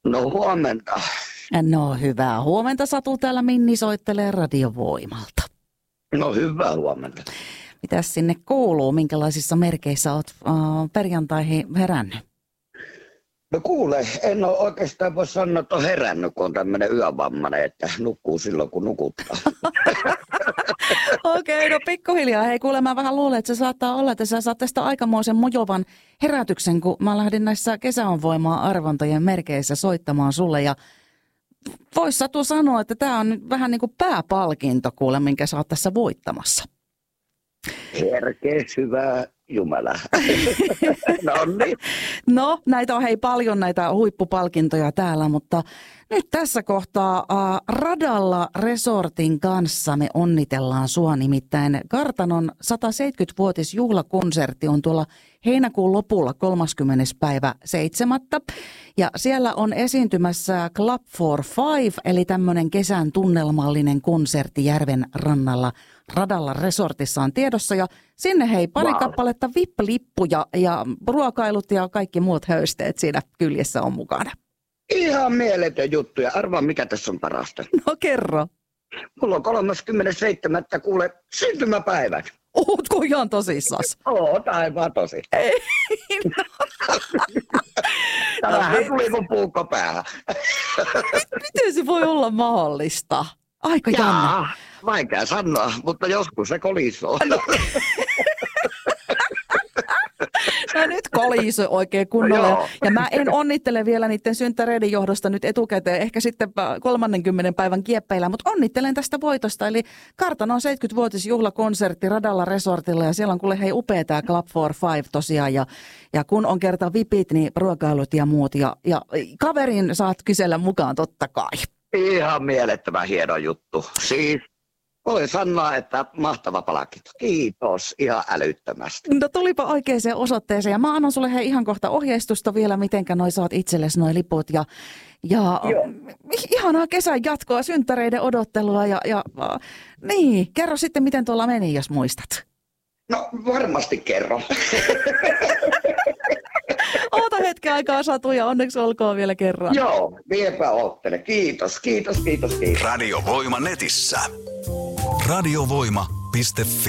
No huomenta. No hyvää huomenta, Satu. Täällä Minni soittelee Radiovoimalta. No hyvää huomenta. Mitäs sinne kuuluu? Minkälaisissa merkeissä oot perjantaihin herännyt? No kuule, en ole oikeastaan voi sanoa, että on herännyt, kun on tämmöinen yövammainen, että nukkuu silloin, kun nukuttaa. Okei, no pikkuhiljaa. Hei, kuule, mä vähän luulen, että se saattaa olla, että sä saat tästä aikamoisen mojovan herätyksen, kun mä lähdin näissä kesän voimaa arvontojen merkeissä soittamaan sulle. Ja vois Satu sanoa, että tää on nyt vähän niin kuin pääpalkinto, kuule, minkä sä oot tässä voittamassa. Herkees, hyvää Jumala. Noniin. No, näitä on hei paljon näitä huippupalkintoja täällä, mutta nyt tässä kohtaa Radalla Resortin kanssa me onnitellaan sua, nimittäin Kartanon 170-vuotisjuhlakonsertti on tuolla heinäkuun lopulla 30.7. Ja siellä on esiintymässä Club for Five, eli tämmöinen kesän tunnelmallinen konsertti järven rannalla. Radalla Resortissa on tiedossa ja sinne hei pari kappaletta VIP-lippuja ja ruokailut ja kaikki muut höysteet siinä kyljessä on mukana. Ihan mieletön juttu ja arvaa mikä tässä on parasta. No kerro. Mulla on 37. kuule syntymäpäivät. Ootko ihan tosissas? Oot aivan tosi. Ei, no. Tämähän tuli kun puukko päähän. Miten se voi olla mahdollista? Aika jännä. Vaikea sanoa, mutta joskus se kolisoo. No nyt kolisoi oikein kunnolla. Joo. Ja mä en onnittele vielä niiden synttäreiden johdosta nyt etukäteen, ehkä sitten 30 päivän kieppeillä, mutta onnittelen tästä voitosta. Eli Kartanon 70-vuotisjuhlakonsertti Radalla Resortilla ja siellä on kuule hei upea tämä Club for Five tosiaan. Ja kun on kerta vipit, niin ruokailut ja muut. Ja kaverin saat kysellä mukaan totta kai. Ihan mielettömän hieno juttu. Siis voin sanoa, että mahtava palkinto. Kiitos ihan älyttömästi. No tulipa oikeaan osoitteeseen ja mä annan sulle hei ihan kohta ohjeistusta vielä, mitenkä noi saat itsellesi noi liput ja ihanaa kesän jatkoa, synttäreiden odottelua ja niin, kerro sitten miten tuolla meni, jos muistat. No varmasti kerro. Oota hetken aikaa Satu ja onneksi olkoon vielä kerran. Joo, viepä oottele. Kiitos. Radiovoima netissä. Radiovoima.fi